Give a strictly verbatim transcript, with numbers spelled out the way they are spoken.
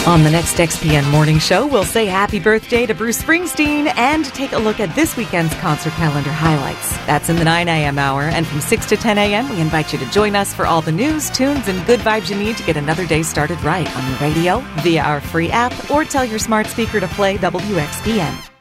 On the next X P N Morning Show, we'll say happy birthday to Bruce Springsteen and take a look at this weekend's concert calendar highlights. That's in the nine a.m. hour, and from six to ten a.m., we invite you to join us for all the news, tunes, and good vibes you need to get another day started right on your radio, via our free app, or tell your smart speaker to play W X P N.